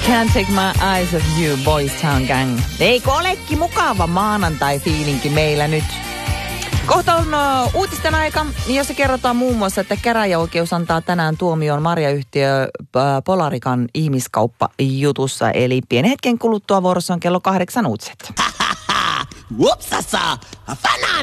Can't take my eyes off you, Boys Town Gang. Eikö olekin mukava maanantai-fiilinki meillä nyt? Kohta on uutisten aika, jossa kerrotaan muun muassa, että käräjäoikeus antaa tänään tuomioon marjayhtiö Polarikan ihmiskauppajutussa. Eli pienen hetken kuluttua vuorossa on kello 8 uutiset. Whoopsasa!